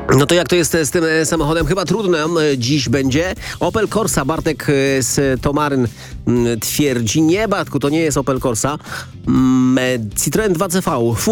No to jak to jest z tym samochodem? Chyba trudno dziś będzie. Opel Corsa, Bartek z Tomaryn twierdzi. Nie, Bartku, to nie jest Opel Corsa. Citroen 2CV.